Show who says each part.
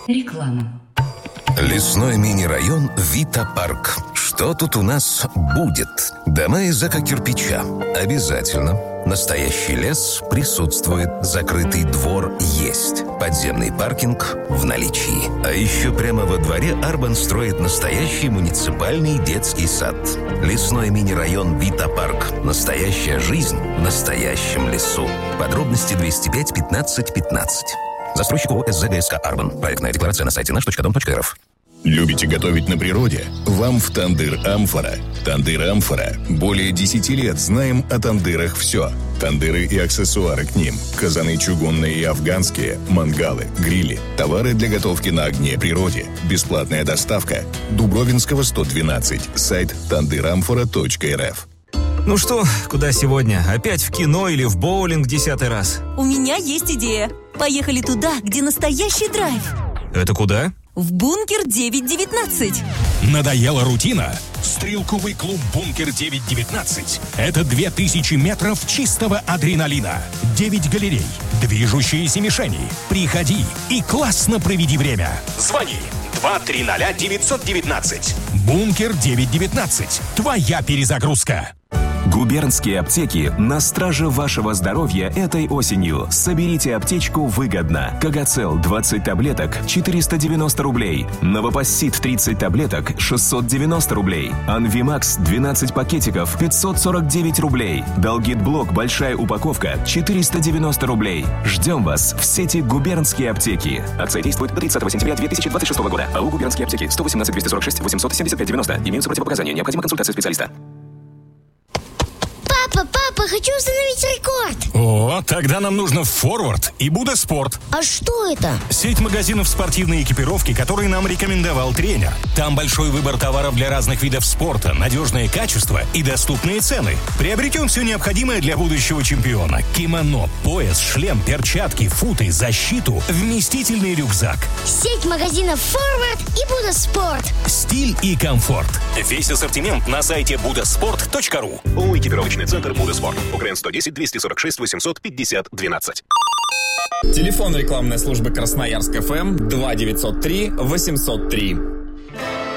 Speaker 1: Реклама.
Speaker 2: Лесной мини-район Вита-парк. Что тут у нас будет? Дома из эко-кирпича. Обязательно. Настоящий лес присутствует. Закрытый двор есть. Подземный паркинг в наличии. А еще прямо во дворе Арбан строит настоящий муниципальный детский сад. Лесной мини-район Вита-парк. Настоящая жизнь в настоящем лесу. Подробности 205 15 15. Застройщик ООО СЗГСК «Арбан». Проектная декларация на сайте наш.дом.рф.
Speaker 3: Любите готовить на природе? Вам в «Тандыр Амфора». «Тандыр Амфора». Более 10 лет знаем о тандырах все. Тандыры и аксессуары к ним. Казаны чугунные и афганские, мангалы, грили. Товары для готовки на огне природе. Бесплатная доставка. Дубровинского, 112. Сайт tandyramfora.rf.
Speaker 4: Ну что, куда сегодня? Опять в кино или в боулинг 10-й раз?
Speaker 5: У меня есть идея. Поехали туда, где настоящий драйв.
Speaker 4: Это куда?
Speaker 5: В «Бункер 919».
Speaker 6: Надоела рутина? Стрелковый клуб «Бункер 919» — это 2000 метров чистого адреналина, 9 галерей, движущиеся мишени. Приходи и классно проведи время. Звони 230-919. «Бункер 919». Твоя перезагрузка.
Speaker 7: Губернские аптеки на страже вашего здоровья этой осенью. Соберите аптечку выгодно. Кагацел 20 таблеток 490 рублей. Новопассит 30 таблеток 690 рублей. Анвимакс 12 пакетиков 549 рублей. Долгитблок большая упаковка 490 рублей. Ждем вас в сети губернские аптеки. Акция действует до 30 сентября 2026 года. АУ «Губернские аптеки» 118 246 875 90. Имеются противопоказания. Необходима консультация специалиста.
Speaker 8: Папа, хочу установить рекорд.
Speaker 6: О, тогда нам нужно «Форвард» и «Буда Спорт».
Speaker 8: А что это?
Speaker 6: Сеть магазинов спортивной экипировки, которые нам рекомендовал тренер. Там большой выбор товаров для разных видов спорта, надежное качество и доступные цены. Приобретем все необходимое для будущего чемпиона. Кимоно, пояс, шлем, перчатки, футы, защиту, вместительный рюкзак.
Speaker 8: Сеть магазинов «Форвард» и «Буда Спорт».
Speaker 6: Стиль и комфорт. Весь ассортимент на сайте budasport.ru.
Speaker 7: ООО «Экипировочный центр Буда Спорт». УКРН 110 246 850 12.
Speaker 9: Телефон рекламной службы Красноярск ФМ 2903 803.